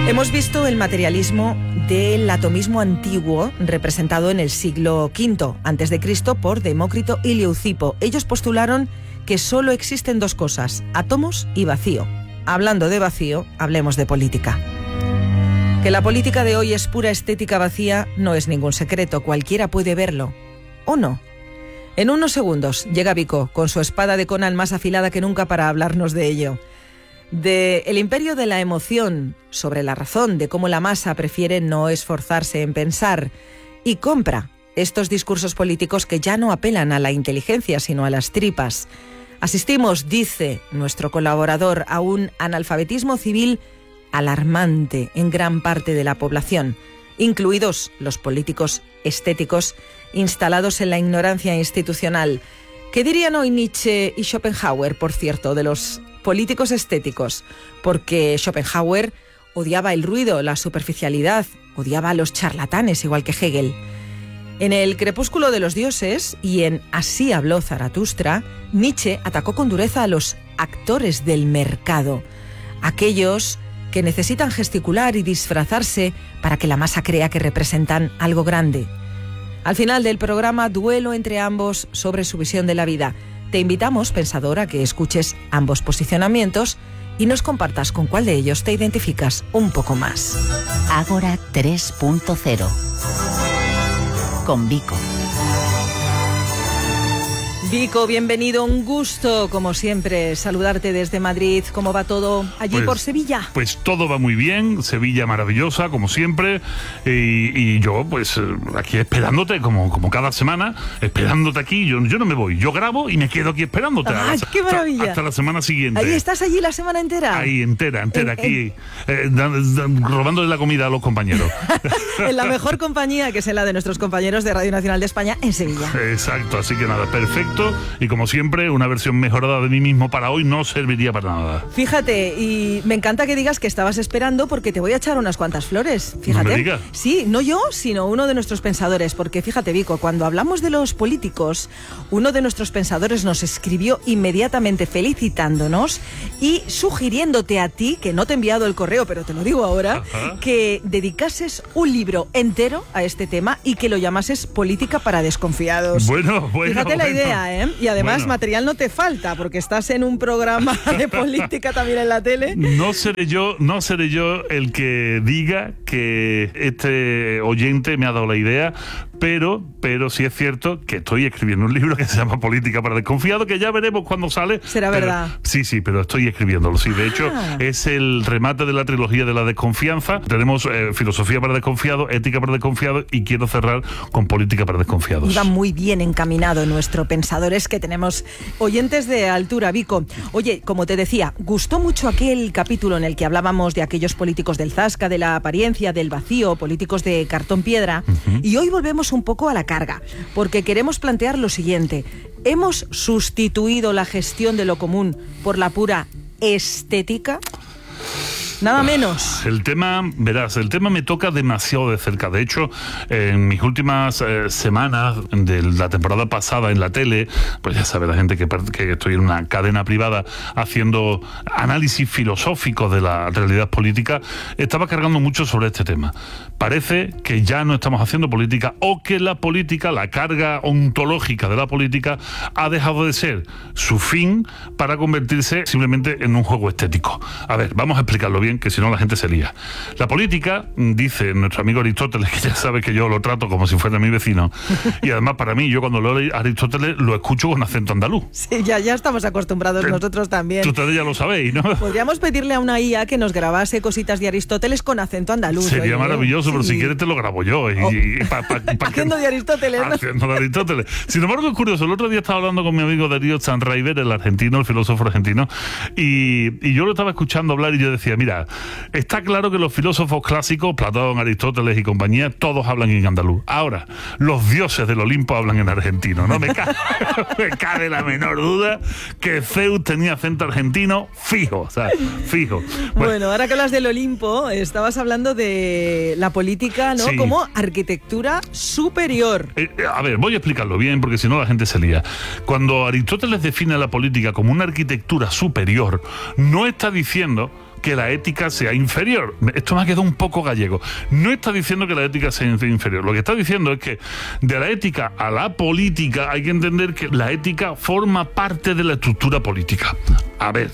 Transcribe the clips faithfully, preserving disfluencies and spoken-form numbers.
Hemos visto el materialismo del atomismo antiguo representado en el siglo quinto antes de Cristo por Demócrito y Leucipo. Ellos postularon que solo existen dos cosas, átomos y vacío. Hablando de vacío, hablemos de política. Que la política de hoy es pura estética vacía no es ningún secreto, cualquiera puede verlo. ¿O no? En unos segundos llega Vico con su espada de Conan más afilada que nunca para hablarnos de ello. De el imperio de la emoción, sobre la razón de cómo la masa prefiere no esforzarse en pensar y compra estos discursos políticos que ya no apelan a la inteligencia sino a las tripas. Asistimos, dice nuestro colaborador, a un analfabetismo civil alarmante en gran parte de la población, incluidos los políticos estéticos instalados en la ignorancia institucional. ¿Qué dirían hoy Nietzsche y Schopenhauer, por cierto, de los políticos estéticos? Porque Schopenhauer odiaba el ruido, la superficialidad, odiaba a los charlatanes, igual que Hegel. En El crepúsculo de los dioses y en Así habló Zaratustra, Nietzsche atacó con dureza a los actores del mercado, aquellos que necesitan gesticular y disfrazarse para que la masa crea que representan algo grande. Al final del programa, duelo entre ambos sobre su visión de la vida. Te invitamos, pensador, a que escuches ambos posicionamientos y nos compartas con cuál de ellos te identificas un poco más. Ágora tres punto cero. Con Vico. Vico, bienvenido, un gusto, como siempre, saludarte desde Madrid. ¿Cómo va todo allí pues, por Sevilla? Pues todo va muy bien, Sevilla maravillosa, como siempre, y, y yo, pues, aquí esperándote, como, como cada semana, esperándote aquí. Yo, yo no me voy, yo grabo y me quedo aquí esperándote. ¡Ay, hasta, qué maravilla! Hasta la semana siguiente. ¿Ahí estás allí la semana entera? Ahí, entera, entera, en, aquí, en... Eh, da, da, robándole la comida a los compañeros. En la mejor compañía, que es la de nuestros compañeros de Radio Nacional de España, en Sevilla. Exacto, así que nada, perfecto. Y como siempre, una versión mejorada de mí mismo para hoy no serviría para nada. Fíjate, y me encanta que digas que estabas esperando porque te voy a echar unas cuantas flores. Fíjate. No me digas. Sí, no yo, sino uno de nuestros pensadores. Porque fíjate, Vico, cuando hablamos de los políticos, uno de nuestros pensadores nos escribió inmediatamente felicitándonos y sugiriéndote a ti, que no te he enviado el correo, pero te lo digo ahora, Ajá. que dedicases un libro entero a este tema y que lo llamases Política para Desconfiados. Bueno, bueno. Fíjate la bueno. idea, ¿eh? Y además bueno. material no te falta, porque estás en un programa de política también en la tele. No seré yo, no seré yo el que diga que este oyente me ha dado la idea, pero, pero sí es cierto que estoy escribiendo un libro que se llama Política para Desconfiados, que ya veremos cuándo sale. Será pero, verdad. Sí, sí, pero estoy escribiéndolo. Sí, de hecho, ah. es el remate de la trilogía de la desconfianza. Tenemos eh, Filosofía para Desconfiados, Ética para Desconfiados y quiero cerrar con Política para Desconfiados. Iba muy bien encaminado nuestro pensador, es que tenemos oyentes de altura, Vico. Oye, como te decía, gustó mucho aquel capítulo en el que hablábamos de aquellos políticos del zasca, de la apariencia, del vacío, políticos de cartón piedra, uh-huh. y hoy volvemos un poco a la carga, porque queremos plantear lo siguiente. ¿Hemos sustituido la gestión de lo común por la pura estética? Nada menos. El tema, verás, el tema me toca demasiado de cerca. De hecho, en mis últimas eh, semanas de la temporada pasada en la tele, pues ya sabe la gente que, que estoy en una cadena privada haciendo análisis filosófico de la realidad política, estaba cargando mucho sobre este tema. Parece que ya no estamos haciendo política o que la política, la carga ontológica de la política ha dejado de ser su fin para convertirse simplemente en un juego estético. A ver, vamos a explicarlo bien, que si no la gente se lía. La política, dice nuestro amigo Aristóteles, que ya sabe que yo lo trato como si fuera mi vecino, y además para mí, yo cuando leo a Aristóteles lo escucho con acento andaluz. Sí, ya, ya estamos acostumbrados nosotros también. Ustedes ya lo sabéis, ¿no? Podríamos pedirle a una I A que nos grabase cositas de Aristóteles con acento andaluz. Sería oye, maravilloso, sí. pero si quieres te lo grabo yo. Y, oh. y pa, pa, pa haciendo que, de Aristóteles, ¿no? Haciendo de Aristóteles. Sin embargo, es curioso, el otro día estaba hablando con mi amigo Darío Sanraiver, el argentino, el filósofo argentino, y, y yo lo estaba escuchando hablar y yo decía, mira, está claro que los filósofos clásicos, Platón, Aristóteles y compañía, todos hablan en andaluz. Ahora, los dioses del Olimpo hablan en argentino, ¿no? Me cabe, me cabe la menor duda que Zeus tenía acento argentino fijo, o sea, fijo. Bueno, bueno, ahora que hablas del Olimpo, estabas hablando de la política, ¿no? Sí. Como arquitectura superior. Eh, a ver, voy a explicarlo bien, porque si no la gente se lía. Cuando Aristóteles define la política como una arquitectura superior, no está diciendo que la ética sea inferior. Esto me ha quedado un poco gallego. No está diciendo que la ética sea inferior. Lo que está diciendo es que de la ética a la política hay que entender que la ética forma parte de la estructura política. A ver,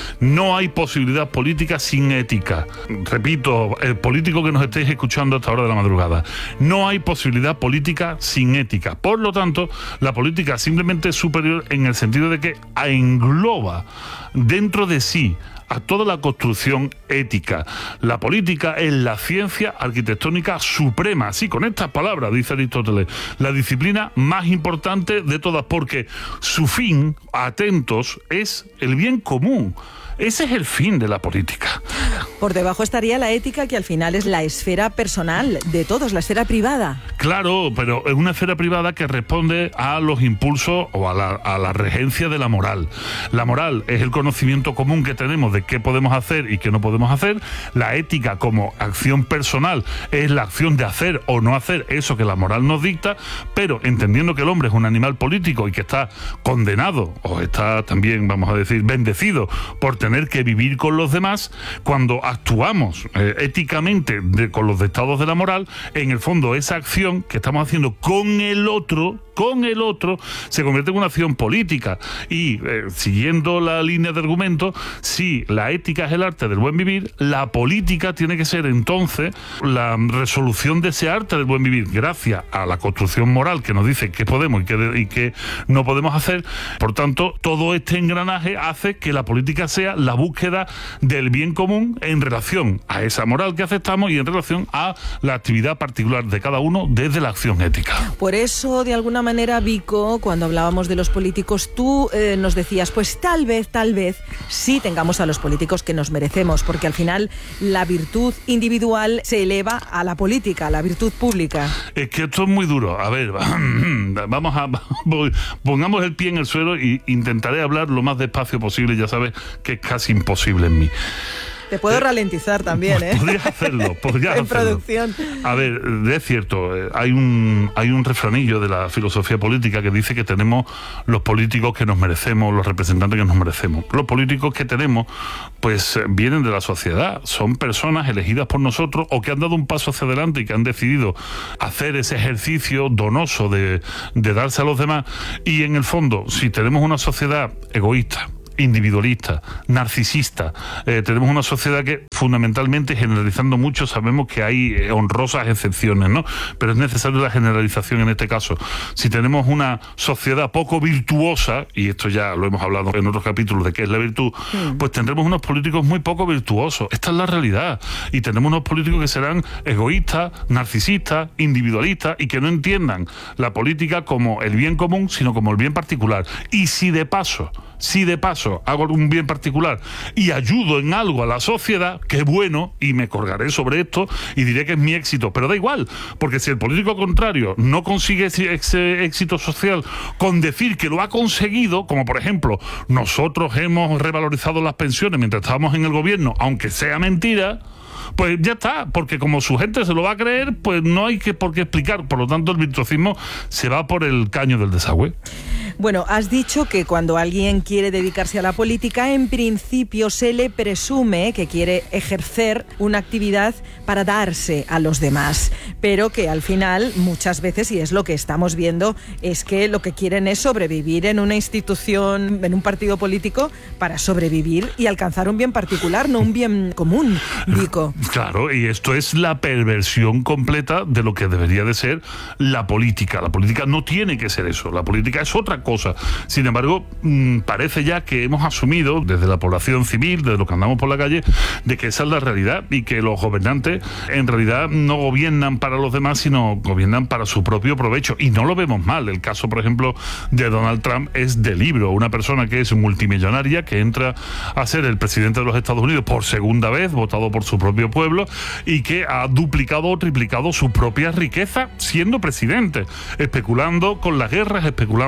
no hay posibilidad política sin ética. Repito, el político que nos estéis escuchando a esta hora de la madrugada, no hay posibilidad política sin ética. Por lo tanto, la política simplemente es superior en el sentido de que engloba dentro de sí a toda la construcción ética. La política es la ciencia arquitectónica suprema. Sí, con estas palabras, dice Aristóteles, la disciplina más importante de todas, porque su fin, atentos, es el bien común. Ese es el fin de la política. Por debajo estaría la ética, que al final es la esfera personal de todos, la esfera privada. Claro, pero es una esfera privada que responde a los impulsos o a la, a la regencia de la moral. La moral es el conocimiento común que tenemos de qué podemos hacer y qué no podemos hacer. La ética, como acción personal, es la acción de hacer o no hacer eso que la moral nos dicta, pero entendiendo que el hombre es un animal político y que está condenado, o está también, vamos a decir, bendecido por tener que vivir con los demás, cuando actuamos eh, éticamente de, con los dictados de la moral, en el fondo esa acción que estamos haciendo con el otro, con el otro, se convierte en una acción política. Y eh, siguiendo la línea de argumento, si la ética es el arte del buen vivir, la política tiene que ser entonces la resolución de ese arte del buen vivir, gracias a la construcción moral que nos dice qué podemos y qué, y qué no podemos hacer. Por tanto, todo este engranaje hace que la política sea la búsqueda del bien común en relación a esa moral que aceptamos y en relación a la actividad particular de cada uno desde la acción ética. Por eso, de alguna manera, Vico, cuando hablábamos de los políticos, tú eh, nos decías, pues tal vez, tal vez, sí tengamos a los políticos que nos merecemos, porque al final la virtud individual se eleva a la política, a la virtud pública. Es que esto es muy duro. A ver, vamos a... pongamos el pie en el suelo e intentaré hablar lo más despacio posible, ya sabes que es casi imposible en mí. Te puedo eh, ralentizar también, ¿eh? Podrías hacerlo, podrías en hacerlo. producción. A ver, es cierto, hay un hay un refranillo de la filosofía política que dice que tenemos los políticos que nos merecemos, los representantes que nos merecemos. Los políticos que tenemos, pues vienen de la sociedad, son personas elegidas por nosotros o que han dado un paso hacia adelante y que han decidido hacer ese ejercicio donoso de, de darse a los demás. Y en el fondo, si tenemos una sociedad egoísta, individualista, narcisista, eh, tenemos una sociedad que fundamentalmente, generalizando mucho, sabemos que hay eh, honrosas excepciones, ¿no? Pero es necesaria la generalización en este caso. Si tenemos una sociedad poco virtuosa, y esto ya lo hemos hablado en otros capítulos de qué es la virtud, mm. pues tendremos unos políticos muy poco virtuosos. Esta es la realidad. Y tenemos unos políticos que serán egoístas, narcisistas, individualistas y que no entiendan la política como el bien común, sino como el bien particular. Y si de paso, si de paso hago un bien particular y ayudo en algo a la sociedad, qué bueno, y me colgaré sobre esto y diré que es mi éxito, pero da igual, porque si el político contrario no consigue ese éxito social con decir que lo ha conseguido, como por ejemplo nosotros hemos revalorizado las pensiones mientras estábamos en el gobierno, aunque sea mentira, pues ya está, porque como su gente se lo va a creer, pues no hay que por qué explicar. Por lo tanto, el virtuosismo se va por el caño del desagüe. Bueno, has dicho que cuando alguien quiere dedicarse a la política, en principio se le presume que quiere ejercer una actividad para darse a los demás, pero que al final, muchas veces, y es lo que estamos viendo, es que lo que quieren es sobrevivir en una institución, en un partido político, para sobrevivir y alcanzar un bien particular, no un bien común, Vico. Claro, y esto es la perversión completa de lo que debería de ser la política. La política no tiene que ser eso, la política es otra cosa. Sin embargo, mmm, parece ya que hemos asumido desde la población civil, desde los que andamos por la calle, de que esa es la realidad y que los gobernantes en realidad no gobiernan para los demás, sino gobiernan para su propio provecho. Y no lo vemos mal. El caso, por ejemplo, de Donald Trump es de libro. Una persona que es multimillonaria, que entra a ser el presidente de los Estados Unidos por segunda vez, votado por su propio pueblo, y que ha duplicado o triplicado su propia riqueza siendo presidente, especulando con las guerras, especulando con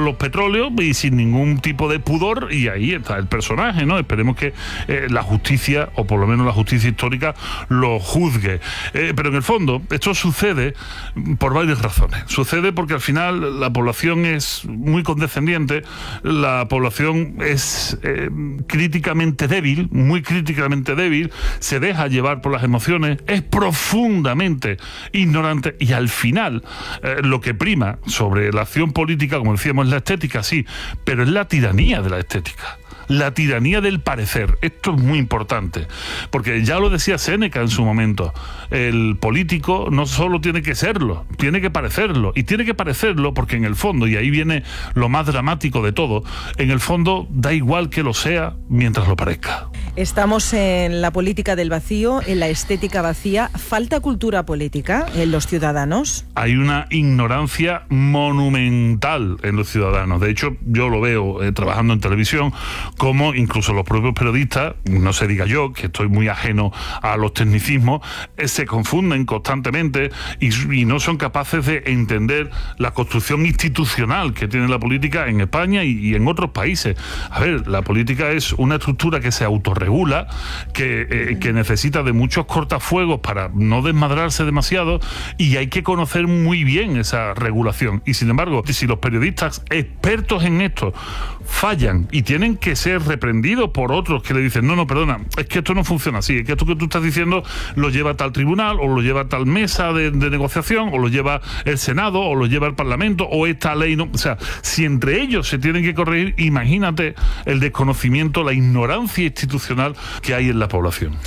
los petróleos y sin ningún tipo de pudor, y ahí está el personaje, ¿no? Esperemos que eh, la justicia, o por lo menos la justicia histórica, lo juzgue. Eh, pero en el fondo, esto sucede por varias razones. Sucede porque al final la población es muy condescendiente, la población es eh, críticamente débil, muy críticamente débil, se deja llevar por las emociones, es profundamente ignorante, y al final eh, lo que prima sobre la acción política, como decíamos, es la estética, sí, pero es la tiranía de la estética. La tiranía del parecer. Esto es muy importante, porque ya lo decía Séneca en su momento, el político no solo tiene que serlo, tiene que parecerlo, y tiene que parecerlo porque en el fondo, y ahí viene lo más dramático de todo, en el fondo da igual que lo sea mientras lo parezca. Estamos en la política del vacío, en la estética vacía. ¿Falta cultura política en los ciudadanos? Hay una ignorancia monumental en los ciudadanos. De hecho, yo lo veo eh, trabajando en televisión, como incluso los propios periodistas, no se diga yo, que estoy muy ajeno a los tecnicismos, eh, se confunden constantemente y, y no son capaces de entender la construcción institucional que tiene la política en España y, y en otros países. A ver, la política es una estructura que se autorregula, que, eh, que necesita de muchos cortafuegos para no desmadrarse demasiado, y hay que conocer muy bien esa regulación. Y sin embargo, si los periodistas expertos en esto fallan y tienen que ser reprendidos por otros que le dicen, no, no, perdona, es que esto no funciona así, es que esto que tú estás diciendo lo lleva a tal tribunal, o lo lleva a tal mesa de, de negociación, o lo lleva el Senado, o lo lleva el Parlamento, o esta ley no... O sea, si entre ellos se tienen que corregir, imagínate el desconocimiento, la ignorancia institucional que hay en la población.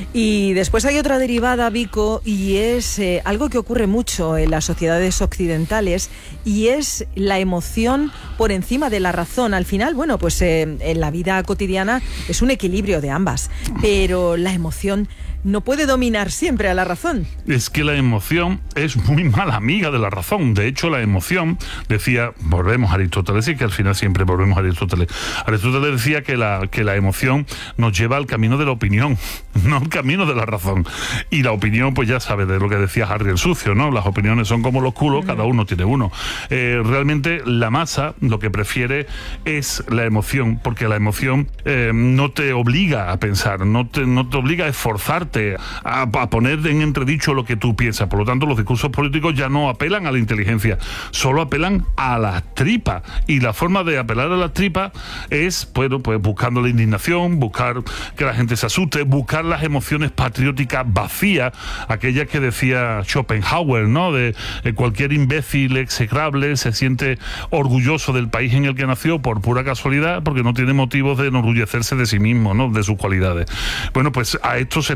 Y después hay otra derivada, Vico, y es eh, algo que ocurre mucho en las sociedades occidentales, y es la emoción por encima de la razón. Al final, bueno, pues eh, en la vida cotidiana es un equilibrio de ambas, pero la emoción no puede dominar siempre a la razón. Es que la emoción es muy mala amiga de la razón. De hecho, la emoción, decía, volvemos a Aristóteles, y que al final siempre volvemos a Aristóteles. Aristóteles decía que la, que la emoción nos lleva al camino de la opinión, no al camino de la razón. Y la opinión, pues ya sabes de lo que decía Harry el Sucio, ¿no? Las opiniones son como los culos, cada uno tiene uno. Eh, realmente la masa lo que prefiere es la emoción, porque la emoción eh, no te obliga a pensar, no te, no te obliga a esforzarte A, a poner en entredicho lo que tú piensas. Por lo tanto, los discursos políticos ya no apelan a la inteligencia, solo apelan a las tripas, y la forma de apelar a las tripas es, bueno, pues buscando la indignación, buscar que la gente se asuste, buscar las emociones patrióticas vacías, aquellas que decía Schopenhauer, ¿no? De, de cualquier imbécil execrable se siente orgulloso del país en el que nació por pura casualidad, porque no tiene motivos de enorgullecerse de sí mismo, ¿no? De sus cualidades. Bueno, pues a esto se